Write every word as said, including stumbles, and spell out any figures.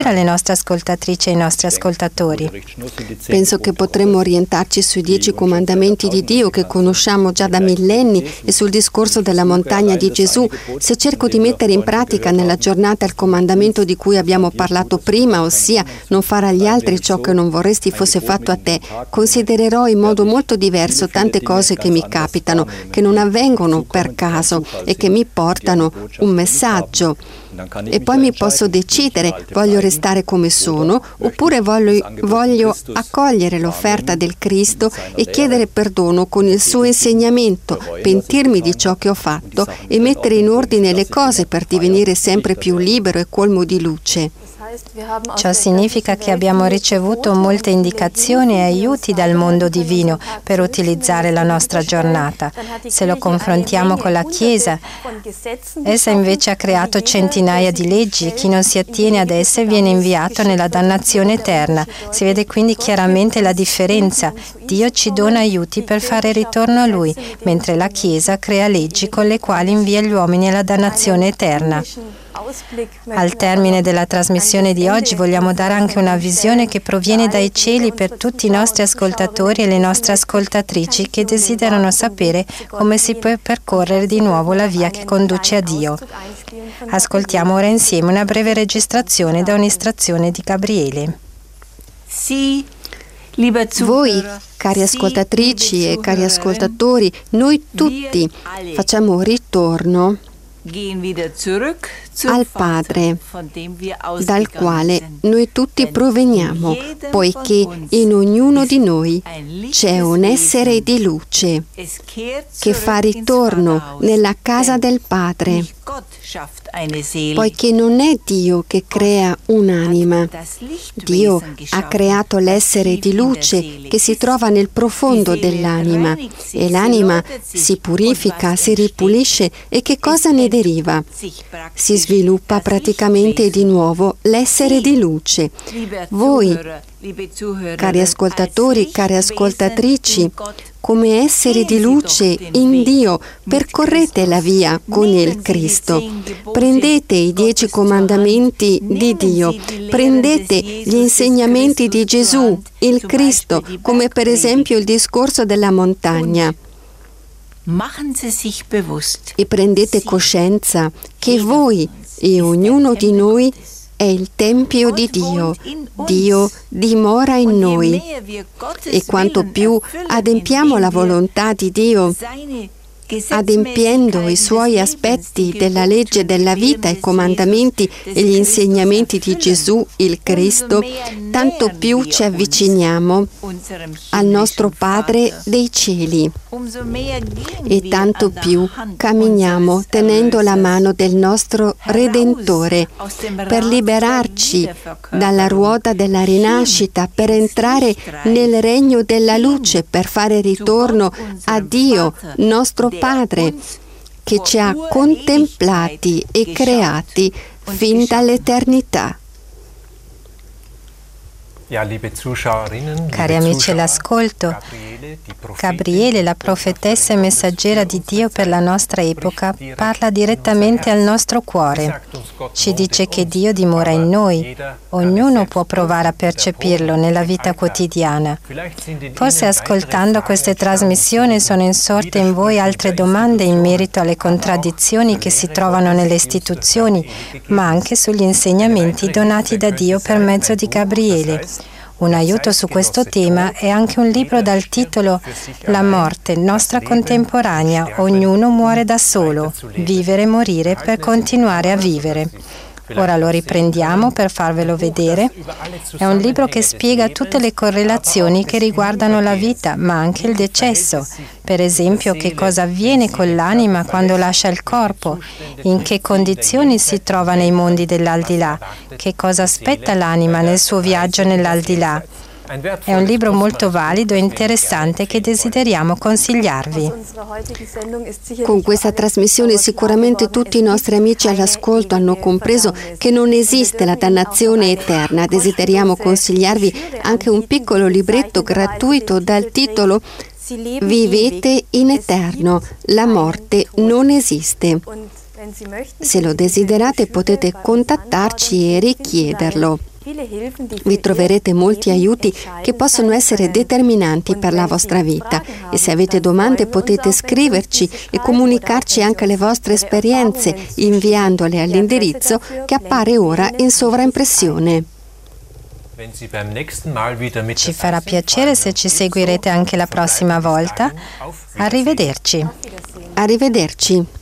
alle nostre ascoltatrici e ai nostri ascoltatori? Penso che potremmo orientarci sui dieci comandamenti di Dio che conosciamo già da millenni e sul discorso della montagna di Gesù. Se cerco di mettere in pratica nella giornata il comandamento di cui abbiamo parlato prima, ossia non fare agli altri ciò che non vorresti fosse fatto a te, considererò in modo molto diverso tante cose che mi capitano, che non avvengono per caso e che mi portano un messaggio. E poi mi posso decidere, voglio restare come sono oppure voglio, voglio accogliere l'offerta del Cristo e chiedere perdono con il suo insegnamento, pentirmi di ciò che ho fatto e mettere in ordine le cose per divenire sempre più libero e colmo di luce. Ciò significa che abbiamo ricevuto molte indicazioni e aiuti dal mondo divino per utilizzare la nostra giornata. Se lo confrontiamo con la Chiesa, essa invece ha creato centinaia di leggi e chi non si attiene ad esse viene inviato nella dannazione eterna. Si vede quindi chiaramente la differenza. Dio ci dona aiuti per fare ritorno a Lui, mentre la Chiesa crea leggi con le quali invia gli uomini alla dannazione eterna. Al termine della trasmissione di oggi vogliamo dare anche una visione che proviene dai cieli per tutti i nostri ascoltatori e le nostre ascoltatrici che desiderano sapere come si può percorrere di nuovo la via che conduce a Dio. Ascoltiamo ora insieme una breve registrazione da un'istrazione di Gabriele. Voi, cari ascoltatrici e cari ascoltatori, noi tutti facciamo ritorno al Padre, dal quale noi tutti proveniamo, poiché in ognuno di noi c'è un essere di luce che fa ritorno nella casa del Padre, poiché non è Dio che crea un'anima. Dio ha creato l'essere di luce che si trova nel profondo dell'anima e l'anima si purifica, si ripulisce e che cosa ne deriva? Si sviluppa praticamente di nuovo l'essere di luce. Voi, cari ascoltatori, care ascoltatrici, come esseri di luce in Dio, percorrete la via con il Cristo. Prendete i dieci comandamenti di Dio, prendete gli insegnamenti di Gesù, il Cristo, come per esempio il discorso della montagna. E prendete coscienza che voi e ognuno di noi è il Tempio di Dio. Dio dimora in noi. E quanto più adempiamo la volontà di Dio, adempiendo i suoi aspetti della legge della vita, i comandamenti e gli insegnamenti di Gesù, il Cristo, tanto più ci avviciniamo al nostro Padre dei cieli e tanto più camminiamo tenendo la mano del nostro Redentore per liberarci dalla ruota della rinascita, per entrare nel regno della luce, per fare ritorno a Dio, nostro Padre, che ci ha contemplati e creati fin dall'eternità. Cari amici all'ascolto, Gabriele, la profetessa e messaggera di Dio per la nostra epoca, parla direttamente al nostro cuore. Ci dice che Dio dimora in noi. Ognuno può provare a percepirlo nella vita quotidiana. Forse ascoltando queste trasmissioni sono insorte in voi altre domande in merito alle contraddizioni che si trovano nelle istituzioni, ma anche sugli insegnamenti donati da Dio per mezzo di Gabriele. Un aiuto su questo tema è anche un libro dal titolo La morte, nostra contemporanea, ognuno muore da solo, vivere e morire per continuare a vivere. Ora lo riprendiamo per farvelo vedere. È un libro che spiega tutte le correlazioni che riguardano la vita, ma anche il decesso. Per esempio, che cosa avviene con l'anima quando lascia il corpo, in che condizioni si trova nei mondi dell'aldilà, che cosa aspetta l'anima nel suo viaggio nell'aldilà. È un libro molto valido e interessante che desideriamo consigliarvi. Con questa trasmissione sicuramente tutti i nostri amici all'ascolto hanno compreso che non esiste la dannazione eterna. Desideriamo consigliarvi anche un piccolo libretto gratuito dal titolo Vivete in eterno, la morte non esiste. Se lo desiderate potete contattarci e richiederlo. Vi troverete molti aiuti che possono essere determinanti per la vostra vita e se avete domande potete scriverci e comunicarci anche le vostre esperienze inviandole all'indirizzo che appare ora in sovraimpressione. Ci farà piacere se ci seguirete anche la prossima volta. Arrivederci. Arrivederci.